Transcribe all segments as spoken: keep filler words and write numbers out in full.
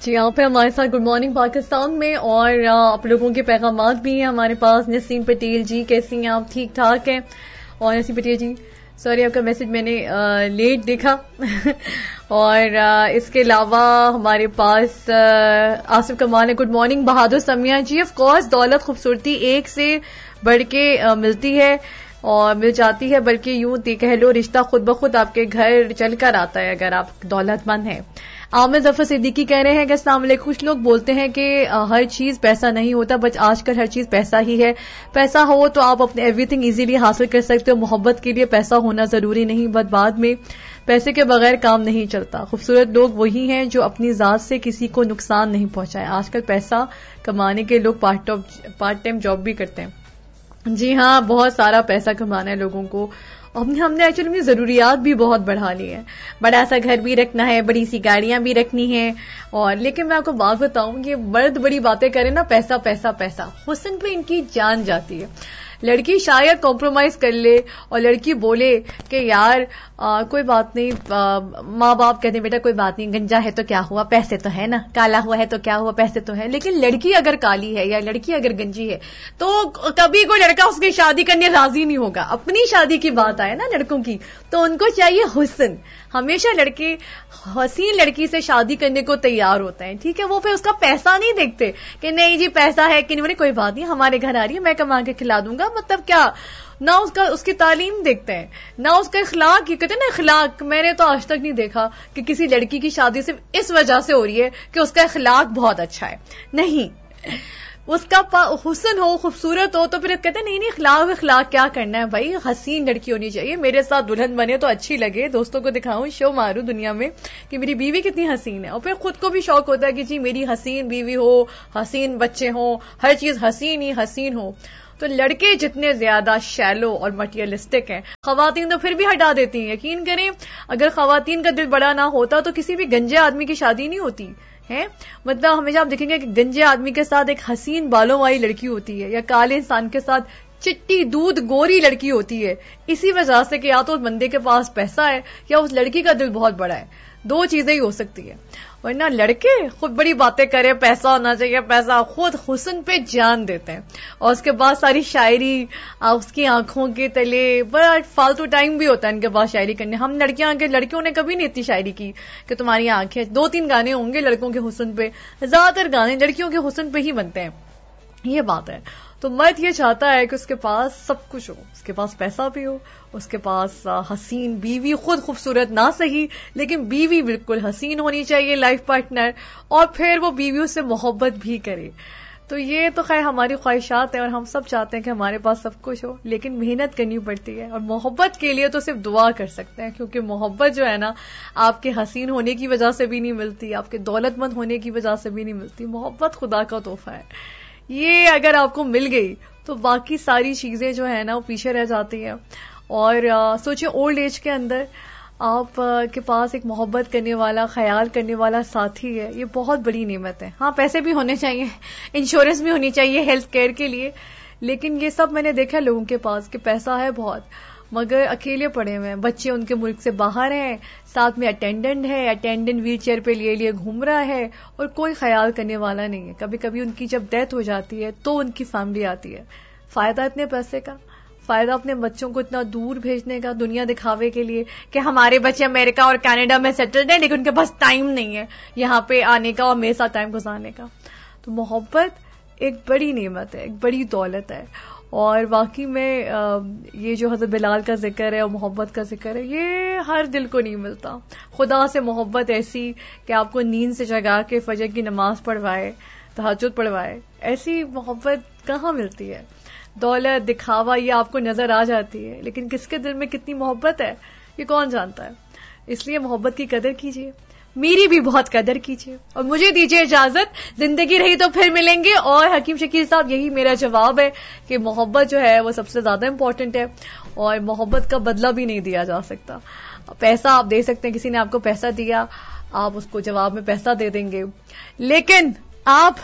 جی آپ ہیں ہمارے ساتھ گڈ مارننگ پاکستان میں، اور آپ لوگوں کے پیغامات بھی ہیں ہمارے پاس. نسیم پٹیل جی کیسی ہیں آپ؟ ٹھیک ٹھاک ہیں. اور نسیم پٹیل جی سوری آپ کا میسج میں نے لیٹ دیکھا. اور اس کے علاوہ ہمارے پاس آصف کمال ہے. Good morning Bahadur Sumaiya G. Of course دولت خوبصورتی ایک سے بڑھ کے ملتی ہے اور مل جاتی ہے، بلکہ یوں کہہ لو رشتہ خود بخود آپ کے گھر چل کر آتا ہے اگر آپ دولت مند ہیں. عامر ظفر صدیقی کہہ رہے ہیں کہ السلام علیکم. کچھ لوگ بولتے ہیں کہ ہر چیز پیسہ نہیں ہوتا، بٹ آج کل ہر چیز پیسہ ہی ہے. پیسہ ہو تو آپ اپنے ایوری تھنگ ایزیلی حاصل کر سکتے ہو. محبت کے لیے پیسہ ہونا ضروری نہیں، بٹ بعد میں پیسے کے بغیر کام نہیں چلتا. خوبصورت لوگ وہی ہیں جو اپنی ذات سے کسی کو نقصان نہیں پہنچائے. آج کل پیسہ کمانے کے لوگ پارٹ ٹائم جاب بھی کرتے ہیں. جی ہاں، بہت سارا پیسہ کمانا ہے لوگوں کو. ہم نے ایکچولی اپنی ضروریات بھی بہت بڑھا لی ہیں. بڑا سا گھر بھی رکھنا ہے، بڑی سی گاڑیاں بھی رکھنی ہیں. اور لیکن میں آپ کو بات بتاؤں کہ مرد بڑی باتیں کریں نا، پیسہ پیسہ پیسہ، حسن پہ ان کی جان جاتی ہے. لڑکی شاید کمپرومائز کر لے اور لڑکی بولے کہ یار آ, کوئی بات نہیں. آ, ماں باپ کہتے ہیں بیٹا کوئی بات نہیں، گنجا ہے تو کیا ہوا، پیسے تو ہے نا، کالا ہوا ہے تو کیا ہوا، پیسے تو ہے. لیکن لڑکی اگر کالی ہے یا لڑکی اگر گنجی ہے تو کبھی کوئی لڑکا اس کی شادی کرنے راضی نہیں ہوگا. اپنی شادی کی بات آئے نا لڑکوں کی، تو ان کو چاہیے حسن. ہمیشہ لڑکے حسین لڑکی سے شادی کرنے کو تیار ہوتے ہیں. ٹھیک ہے، وہ پھر اس کا پیسہ نہیں دیکھتے کہ نہیں جی پیسہ ہے کہ نہیں، کوئی بات نہیں ہمارے گھر آ رہی ہے میں کما کے کھلا دوں گا. مطلب کیا، نہ اس کا اس کی تعلیم دیکھتے ہیں، نہ اس کا اخلاق. یہ کہتے ہیں نا اخلاق، میں نے تو آج تک نہیں دیکھا کہ کسی لڑکی کی شادی صرف اس وجہ سے ہو رہی ہے کہ اس کا اخلاق بہت اچھا ہے. نہیں، اس کا حسن ہو، خوبصورت ہو، تو پھر کہتے ہیں نہیں نہیں اخلاق اخلاق کیا کرنا ہے بھائی، حسین لڑکی ہونی چاہیے. میرے ساتھ دلہن بنے تو اچھی لگے، دوستوں کو دکھاؤں، شو ماروں دنیا میں کہ میری بیوی کتنی حسین ہے. اور پھر خود کو بھی شوق ہوتا ہے کہ جی میری حسین بیوی ہو، حسین بچے ہوں، ہر چیز حسین ہی حسین ہو. تو لڑکے جتنے زیادہ شیلو اور مٹیریلسٹک ہیں، خواتین تو پھر بھی ہٹا دیتی ہیں. یقین کریں اگر خواتین کا دل بڑا نہ ہوتا تو کسی بھی گنجے آدمی کی شادی نہیں ہوتی ہے. مطلب ہمیشہ آپ دیکھیں گے کہ گنجے آدمی کے ساتھ ایک حسین بالوں والی لڑکی ہوتی ہے، یا کالے انسان کے ساتھ چٹی دودھ گوری لڑکی ہوتی ہے. اسی وجہ سے کہ یا تو اس بندے کے پاس پیسہ ہے یا اس لڑکی کا دل بہت بڑا ہے. دو چیزیں ہی ہو سکتی ہے. ورنہ لڑکے خود بڑی باتیں کرے، پیسہ ہونا چاہیے پیسہ، خود حسن پہ جان دیتے ہیں. اور اس کے بعد ساری شاعری اس کی آنکھوں کے تلے، بڑا فالتو ٹائم بھی ہوتا ہے ان کے پاس شاعری کرنے. ہم لڑکیاں کے لڑکیوں نے کبھی نہیں اتنی شاعری کی کہ تمہاری آنکھیں. دو تین گانے ہوں گے لڑکوں کے حسن پہ، زیادہ تر گانے لڑکیوں کے حسن پہ ہی بنتے ہیں. یہ بات ہے. تو مرد یہ چاہتا ہے کہ اس کے پاس سب کچھ ہو، اس کے پاس پیسہ بھی ہو، اس کے پاس حسین بیوی، خود خوبصورت نہ صحیح لیکن بیوی بالکل حسین ہونی چاہیے لائف پارٹنر، اور پھر وہ بیویوں سے محبت بھی کرے. تو یہ تو خیر ہماری خواہشات ہیں اور ہم سب چاہتے ہیں کہ ہمارے پاس سب کچھ ہو، لیکن محنت کرنی پڑتی ہے. اور محبت کے لیے تو صرف دعا کر سکتے ہیں، کیونکہ محبت جو ہے نا آپ کے حسین ہونے کی وجہ سے بھی نہیں ملتی، آپ کے دولت مند ہونے کی وجہ سے بھی نہیں ملتی. محبت خدا کا تحفہ ہے. یہ اگر آپ کو مل گئی تو باقی ساری چیزیں جو ہے نا وہ پیچھے رہ جاتی ہیں. اور سوچیں اولڈ ایج کے اندر آپ کے پاس ایک محبت کرنے والا، خیال کرنے والا ساتھی ہے، یہ بہت بڑی نعمت ہے. ہاں پیسے بھی ہونے چاہیے، انشورنس بھی ہونی چاہیے ہیلتھ کیئر کے لیے، لیکن یہ سب میں نے دیکھا لوگوں کے پاس کہ پیسہ ہے بہت مگر اکیلے پڑے ہوئے ہیں. بچے ان کے ملک سے باہر ہیں، ساتھ میں اٹینڈنٹ ہے، اٹینڈنٹ ویل چیئر پہ لیے لیے گھوم رہا ہے اور کوئی خیال کرنے والا نہیں ہے. کبھی کبھی ان کی جب ڈیتھ ہو جاتی ہے تو ان کی فیملی آتی ہے. فائدہ اتنے پیسے کا، فائدہ اپنے بچوں کو اتنا دور بھیجنے کا دنیا دکھاوے کے لیے کہ ہمارے بچے امریکہ اور کینیڈا میں سیٹلڈ ہیں لیکن ان کے پاس ٹائم نہیں ہے یہاں پہ آنے کا اور میرے ساتھ ٹائم گزارنے کا. تو محبت ایک بڑی نعمت ہے، ایک بڑی دولت ہے. اور واقعی میں یہ جو حضرت بلال کا ذکر ہے اور محبت کا ذکر ہے، یہ ہر دل کو نہیں ملتا. خدا سے محبت ایسی کہ آپ کو نیند سے جگا کے فجر کی نماز پڑھوائے، تہجد پڑھوائے، ایسی محبت کہاں ملتی ہے. دولت، دکھاوا یہ آپ کو نظر آ جاتی ہے، لیکن کس کے دل میں کتنی محبت ہے یہ کون جانتا ہے. اس لیے محبت کی قدر کیجیے، میری بھی بہت قدر کیجیے. اور مجھے دیجیے اجازت، زندگی رہی تو پھر ملیں گے. اور حکیم شکیل صاحب یہی میرا جواب ہے کہ محبت جو ہے وہ سب سے زیادہ امپورٹنٹ ہے، اور محبت کا بدلہ بھی نہیں دیا جا سکتا. پیسہ آپ دے سکتے ہیں، کسی نے آپ کو پیسہ دیا آپ اس کو جواب میں پیسہ دے دیں گے، لیکن آپ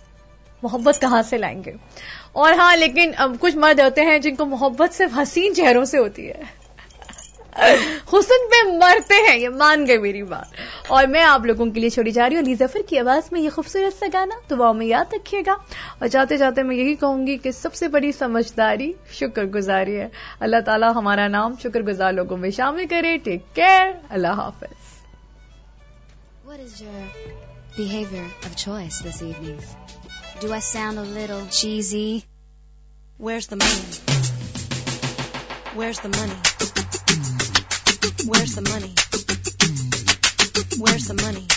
محبت کہاں سے لائیں گے. اور ہاں لیکن اب کچھ مرد ہوتے ہیں جن کو محبت صرف حسین چہروں سے ہوتی ہے. حسن پہ مرتے ہیں، یہ مان گئے میری بات. اور میں آپ لوگوں کے لیے چھوڑی جا رہی ہوں علی ظفر کی آواز میں یہ خوبصورت سا گانا، دعاؤں میں یاد رکھیے گا. اور جاتے جاتے میں یہی کہوں گی کہ سب سے بڑی سمجھداری شکر گزاری ہے. اللہ تعالیٰ ہمارا نام شکر گزار لوگوں میں شامل کرے. ٹیک کیئر، اللہ حافظ. What is your behavior of choice this evening? Do I sound a little cheesy? Where's the money? Where's the money? Where's the money? Where's the money?